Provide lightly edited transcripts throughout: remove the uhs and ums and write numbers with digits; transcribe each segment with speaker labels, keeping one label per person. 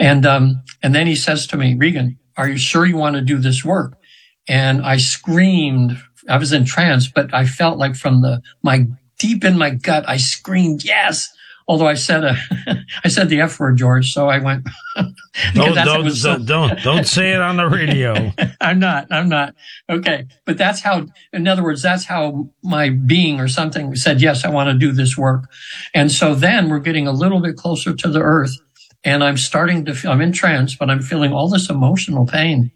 Speaker 1: And then he says to me, Regan, are you sure you want to do this work? And I screamed. I was in trance, but I felt like from my deep in my gut, I screamed, yes. Although I said the F word, George. So I went.
Speaker 2: Don't say it on the radio.
Speaker 1: I'm not. Okay. But that's how, in other words, that's how my being or something said, yes, I want to do this work. And so then we're getting a little bit closer to the earth, and I'm starting to feel, I'm in trance, but I'm feeling all this emotional pain.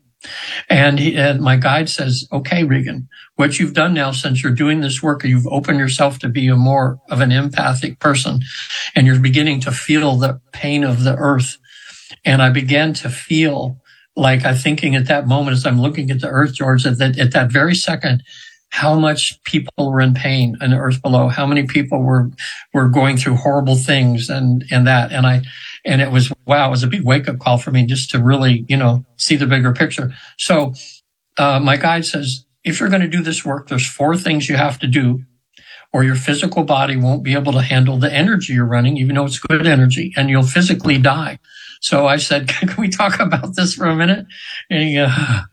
Speaker 1: And my guide says, okay, Regan, what you've done now since you're doing this work, you've opened yourself to be a more of an empathic person, and you're beginning to feel the pain of the earth. And I began to feel like I'm thinking at that moment, as I'm looking at the earth, George, at that very second, how much people were in pain in the earth below, how many people were going through horrible things and that. And it was, wow, it was a big wake up call for me just to really, see the bigger picture. So, my guide says, if you're going to do this work, there's 4 things you have to do, or your physical body won't be able to handle the energy you're running, even though it's good energy, and you'll physically die. So I said, can we talk about this for a minute? And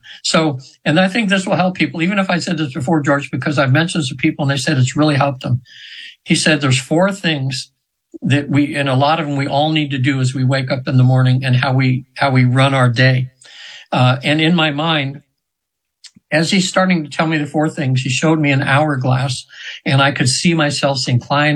Speaker 1: and I think this will help people, even if I said this before, George, because I've mentioned to people and they said it's really helped them. He said there's 4 things that and a lot of them we all need to do as we wake up in the morning, and how we run our day. And in my mind, as he's starting to tell me the 4 things, he showed me an hourglass, and I could see myself incline.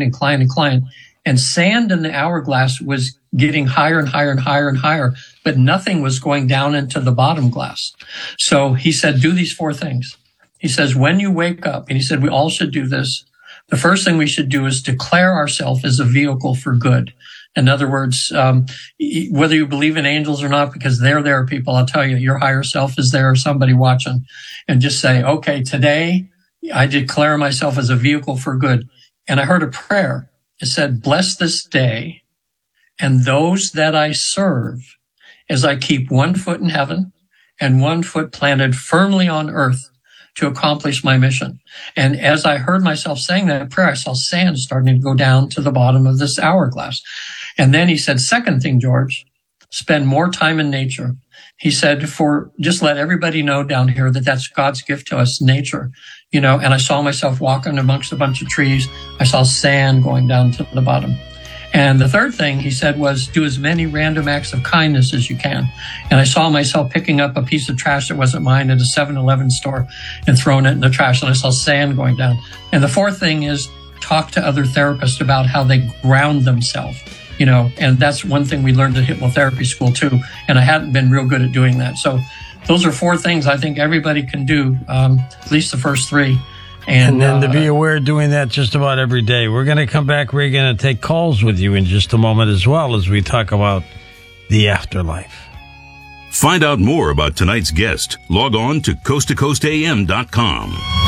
Speaker 1: And sand in the hourglass was getting higher and higher and higher and higher, but nothing was going down into the bottom glass. So he said, do these 4 things. He says, when you wake up, and he said, we all should do this. The first thing we should do is declare ourselves as a vehicle for good. In other words, whether you believe in angels or not, because they're there, people, I'll tell you, your higher self is there, somebody watching, and just say, okay, today I declare myself as a vehicle for good. And I heard a prayer. It said, bless this day and those that I serve as I keep 1 foot in heaven and 1 foot planted firmly on earth to accomplish my mission. And as I heard myself saying that prayer, I saw sand starting to go down to the bottom of this hourglass. And then he said, second thing, George, spend more time in nature. He said, just let everybody know down here that that's God's gift to us, nature, and I saw myself walking amongst a bunch of trees. I saw sand going down to the bottom. And the third thing he said was, do as many random acts of kindness as you can. And I saw myself picking up a piece of trash that wasn't mine at a 7-Eleven store and throwing it in the trash. And I saw sand going down. And the fourth thing is talk to other therapists about how they ground themselves. And that's one thing we learned at hypnotherapy school too. And I hadn't been real good at doing that. So those are 4 things I think everybody can do, at least the first 3.
Speaker 2: And then to be aware of doing that just about every day. We're going to come back, Regan, and take calls with you in just a moment, as well as we talk about the afterlife.
Speaker 3: Find out more about tonight's guest. Log on to coasttocoastam.com.